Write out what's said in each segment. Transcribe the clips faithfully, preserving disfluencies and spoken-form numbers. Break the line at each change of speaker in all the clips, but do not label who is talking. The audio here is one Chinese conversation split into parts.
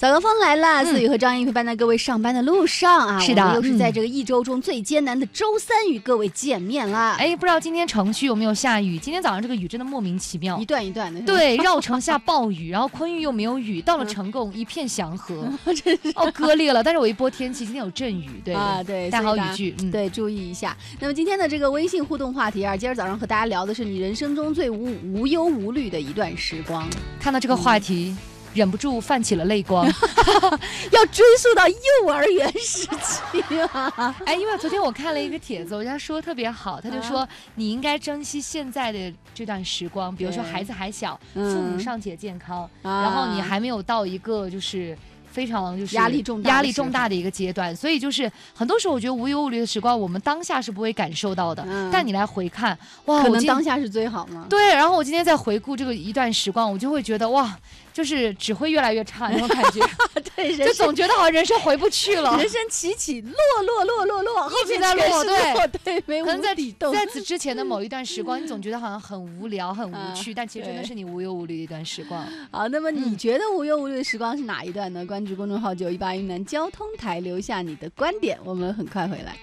早高峰来了，思雨和张毅陪伴在各位上班的路上啊。
是的，
我们又是在这个一周中最艰难的周三与各位见面啦。
哎，不知道今天城区有没有下雨？今天早上这个雨真的莫名其妙，
一段一段的。
对，绕城下暴雨，然后昆玉又没有雨，到了成贡一片祥和，真是哦割裂了。但是我一波天气，今天有阵雨，对
啊，对，
带好雨具，
嗯，对，注意一下。那么今天的这个微信互动话题啊，今儿早上和大家聊的是你人生中最无无忧无虑的一段时光。
看到这个话题。嗯忍不住泛起了泪光，
要追溯到幼儿园时期啊！
哎，因为昨天我看了一个帖子，我觉得他说的特别好，他就说、啊、你应该珍惜现在的这段时光，比如说孩子还小，父母尚且健康、嗯，然后你还没有到一个就是非常就是
压力重大
压力重大的一个阶段，所以就是很多时候我觉得无忧无虑的时光，我们当下是不会感受到的，嗯、但你来回看，哇，
可能当下是最好吗？
对，然后我今天在回顾这个一段时光，我就会觉得哇。就是只会越来越差那种感觉，
对，
就总觉得好像人生回不去了，
人生起起落落落落落，
一直在落，
对对，没
可能在在此之前的某一段时光，你总觉得好像很无聊、很无趣，啊、但其实真的是你无忧无虑的一段时光。
好，那么你觉得无忧无虑的时光是哪一段呢？关注公众号九一八云南交通台，留下你的观点，我们很快回来。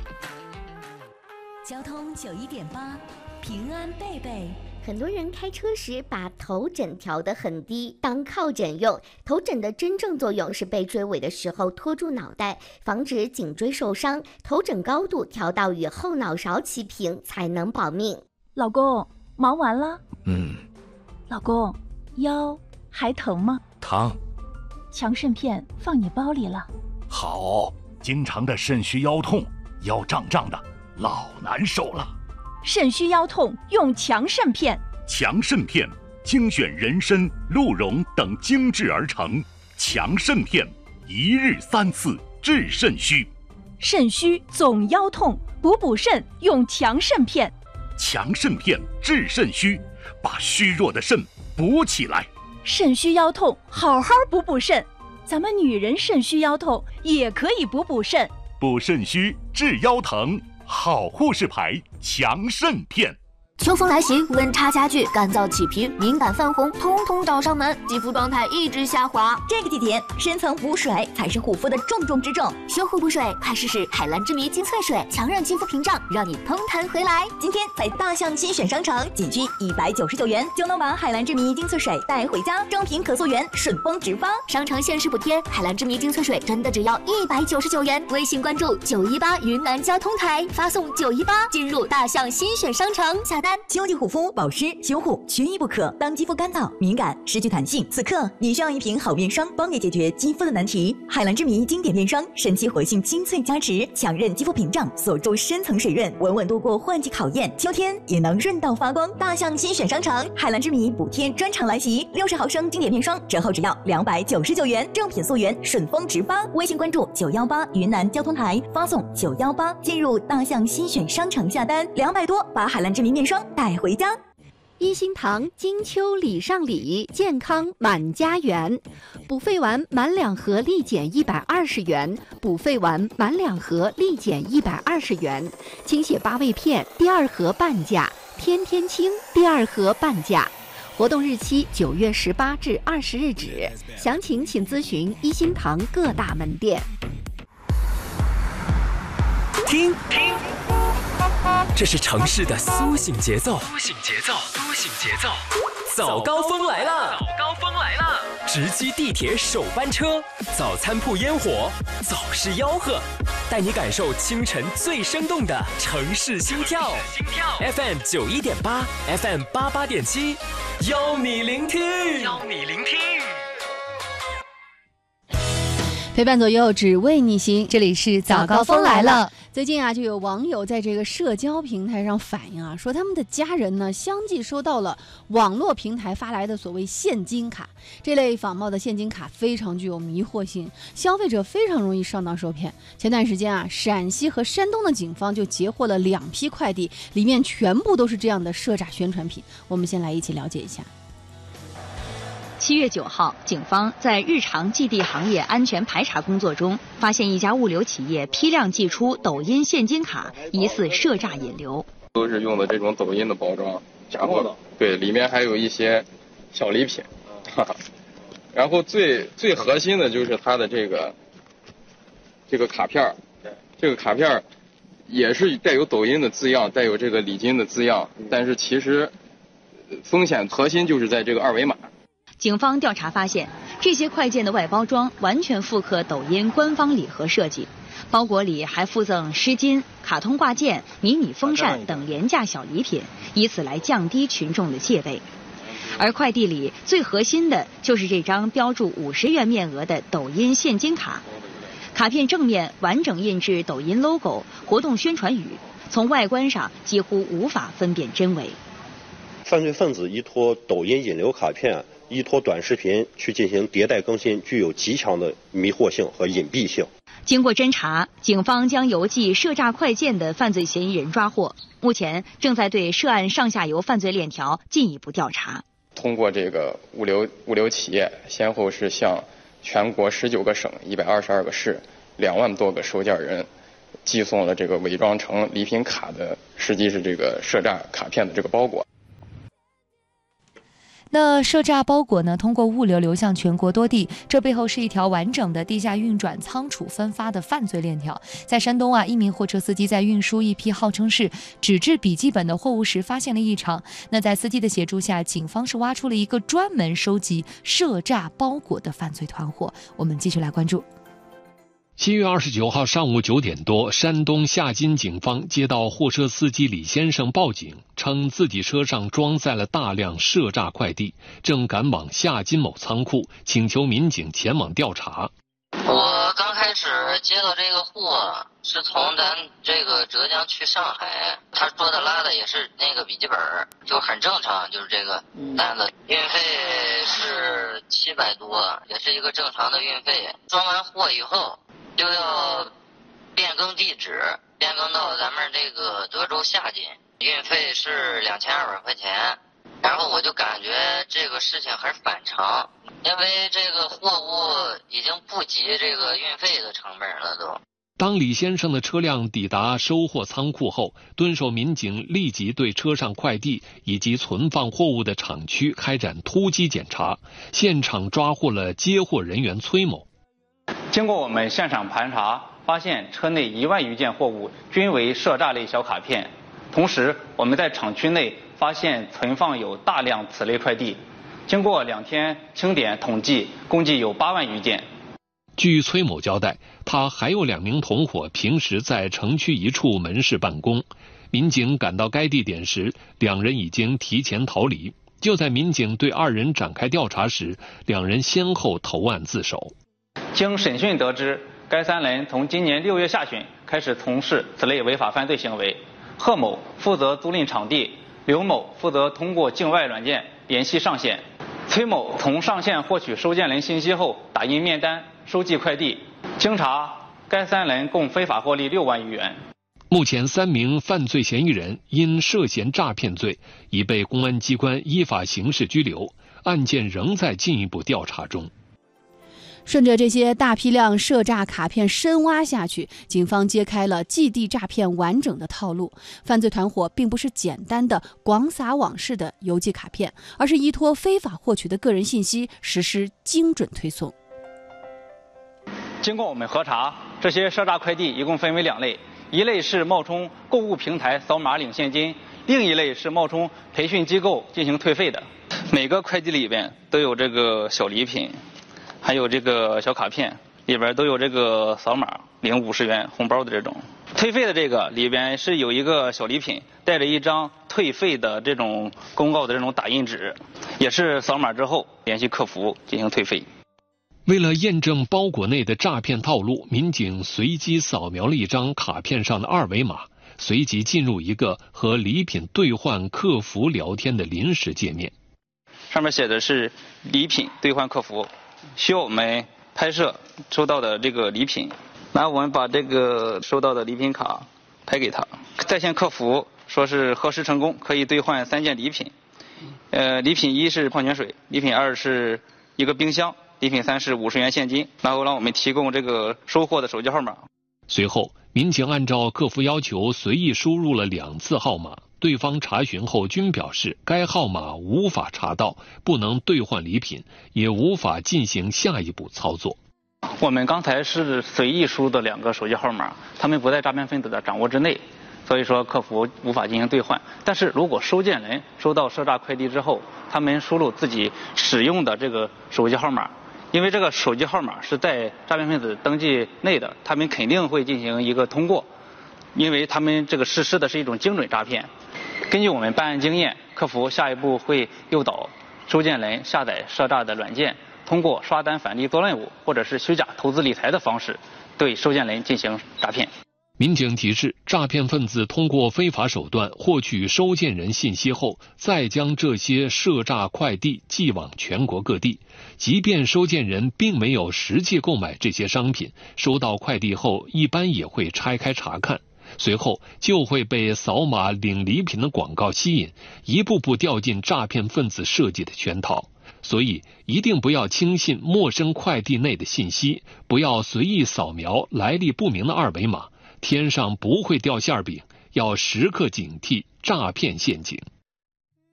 交通九一点八，平安贝贝。
很多人开车时把头枕调得很低，当靠枕用。头枕的真正作用是被追尾的时候托住脑袋，防止颈椎受伤。头枕高度调到与后脑勺齐平，才能保命。
老公，忙完了？
嗯。
老公，腰还疼吗？
疼。
强肾片放你包里了。
好，经常的肾虚腰痛，腰胀胀的，老难受了。
肾虚腰痛用强肾片，
强肾片精选人参、鹿茸等精制而成，强肾片一日三次治肾虚。
肾虚总腰痛，补补肾用强肾片。
强肾片治肾虚，把虚弱的肾补起来。
肾虚腰痛，好好补补肾。咱们女人肾虚腰痛也可以补补肾，
补肾虚治腰疼。好护士牌强肾片。
秋风来袭，温差加剧，干燥起皮，敏感泛红，通通找上门，肌肤状态一直下滑。
这个季节，深层补水才是护肤的重中之重。
修护补水，快试试海蓝之谜精粹水，强韧肌肤屏障，让你嘭弹回来。
今天在大象新选商城，仅需一百九十九元就能把海蓝之谜精粹水带回家，正品可溯源，顺丰直发。
商城限时补贴，海蓝之谜精粹水真的只要一百九十九元。微信关注九一八云南交通台，发送九一八进入大象新选商城下单。
秋季护肤保湿修护缺一不可，当肌肤干燥敏感失去弹性，此刻你需要一瓶好面霜，帮你解决肌肤的难题。海蓝之谜经典面霜，神奇活性精粹加持，强韧肌肤屏障，锁住深层水润，稳稳度过换季考验，秋天也能润到发光。大象新选商城，海蓝之谜补贴专场来袭，六十毫升经典面霜折后只要两百九十九元，正品溯源，顺丰直发。微信关注九一八云南交通台，发送九一八进入大象新选商城下单，两百多把海蓝之谜面霜带回家。
一心堂金秋礼上礼，健康满家园。补肺丸满两盒立减一百二十元，补肺丸满两盒立减一百二十元。清血八味片第二盒半价，天天清第二盒半价。活动日期九月十八至二十日止，详情请咨询一心堂各大门店。
听听，这是城市的苏醒节奏，苏醒节奏，苏醒节奏。早高峰来了，早高峰来了！直击地铁首班车，早餐铺烟火，早市吆喝，带你感受清晨最生动的城市心跳。心跳 F M 九一点八 ，F M 八八点七，邀你聆听，邀你聆听。
陪伴左右，只为你行。
这里是早高峰来了。
最近啊，就有网友在这个社交平台上反映啊，说他们的家人呢，相继收到了网络平台发来的所谓现金卡。这类仿冒的现金卡非常具有迷惑性，消费者非常容易上当受骗。前段时间啊，陕西和山东的警方就截获了两批快递，里面全部都是这样的涉诈宣传品。我们先来一起了解一下。
七月九号，警方在日常寄递行业安全排查工作中，发现一家物流企业批量寄出抖音现金卡，疑似涉诈引流。
都是用的这种抖音的包装，假货的，对，里面还有一些小礼品。哈哈， 然后最最核心的就是它的这个这个卡片，这个卡片也是带有抖音的字样，带有这个礼金的字样，但是其实风险核心就是在这个二维码。
警方调查发现，这些快件的外包装完全复刻抖音官方礼盒设计，包裹里还附赠湿巾、卡通挂件、迷你风扇等廉价小礼品，以此来降低群众的戒备。而快递里最核心的就是这张标注五十元面额的抖音现金卡，卡片正面完整印制抖音 logo、活动宣传语，从外观上几乎无法分辨真伪。
犯罪分子依托抖音引流卡片、依托短视频去进行迭代更新，具有极强的迷惑性和隐蔽性。
经过侦查，警方将邮寄涉诈快件的犯罪嫌疑人抓获，目前正在对涉案上下游犯罪链条进一步调查。
通过这个物流物流企业，先后是向全国十九个省、一百二十二个市、两万多个收件人寄送了这个伪装成礼品卡的，实际是这个涉诈卡片的这个包裹。
那涉诈包裹呢，通过物流流向全国多地，这背后是一条完整的地下运转、仓储分发的犯罪链条。在山东啊，一名货车司机在运输一批号称是纸质笔记本的货物时，发现了异常。那在司机的协助下，警方是挖出了一个专门收集涉诈包裹的犯罪团伙。我们继续来关注。
七月二十九号上午九点多，山东夏津警方接到货车司机李先生报警，称自己车上装载了大量涉诈快递，正赶往夏津某仓库，请求民警前往调查。
我刚开始接到这个货是从咱这个浙江去上海，他说的拉的也是那个笔记本，就很正常，就是这个单子，运费是七百多，也是一个正常的运费。装完货以后就要变更地址，变更到咱们这个德州夏津，运费是两千二百块钱。然后我就感觉这个事情很反常，因为这个货物已经不及这个运费的成本了都。
当李先生的车辆抵达收货仓库后，蹲守民警立即对车上快递以及存放货物的厂区开展突击检查，现场抓获了接货人员崔某。
经过我们现场盘查，发现车内一万余件货物均为涉诈类小卡片，同时我们在厂区内发现存放有大量此类快递，经过两天清点统计，共计有八万余件。
据崔某交代，他还有两名同伙平时在城区一处门市办公。民警赶到该地点时，两人已经提前逃离。就在民警对二人展开调查时，两人先后投案自首。
经审讯得知，该三人从今年六月下旬开始从事此类违法犯罪行为。贺某负责租赁场地，刘某负责通过境外软件联系上线，崔某从上线获取收件人信息后打印面单，收寄快递。经查，该三人共非法获利六万余元。
目前，三名犯罪嫌疑人因涉嫌诈骗罪已被公安机关依法刑事拘留，案件仍在进一步调查中。
顺着这些大批量涉诈卡片深挖下去，警方揭开了寄递诈骗完整的套路。犯罪团伙并不是简单的广撒网式的邮寄卡片，而是依托非法获取的个人信息实施精准推送。
经过我们核查，这些涉诈快递一共分为两类，一类是冒充购物平台扫码领现金，另一类是冒充培训机构进行退费的。每个快递里边都有这个小礼品，还有这个小卡片，里边都有这个扫码领五十元红包的这种。退费的这个里边是有一个小礼品，带着一张退费的这种公告的这种打印纸，也是扫码之后联系客服进行退费。
为了验证包裹内的诈骗套路，民警随机扫描了一张卡片上的二维码，随即进入一个和礼品兑换客服聊天的临时界面。
上面写的是礼品兑换客服，需要我们拍摄收到的这个礼品，然后我们把这个收到的礼品卡拍给他。在线客服说是核实成功，可以兑换三件礼品。呃，礼品一是矿泉水，礼品二是一个冰箱，礼品三是五十元现金，然后让我们提供这个收货的手机号码。
随后，民警按照客服要求随意输入了两次号码， 对方查询后均表示该号码无法查到，不能兑换礼品，也无法进行下一步操作。
我们刚才是随意输的两个手机号码，他们不在诈骗分子的掌握之内，所以说客服无法进行兑换。但是如果收件人收到赊诈快递之后，他们输入自己使用的这个手机号码，因为这个手机号码是在诈骗分子登记内的，他们肯定会进行一个通过，因为他们这个实施的是一种精准诈骗。根据我们办案经验，客服下一步会诱导收件人下载赊诈的软件，通过刷单返利做任务或者是虚假投资理财的方式对收件人进行诈骗。
民警提示，诈骗分子通过非法手段获取收件人信息后，再将这些赊诈快递寄往全国各地。即便收件人并没有实际购买这些商品，收到快递后一般也会拆开查看，随后就会被扫码领礼品的广告吸引，一步步掉进诈骗分子设计的圈套。所以一定不要轻信陌生快递内的信息，不要随意扫描来历不明的二维码，天上不会掉馅饼，要时刻警惕诈骗陷阱。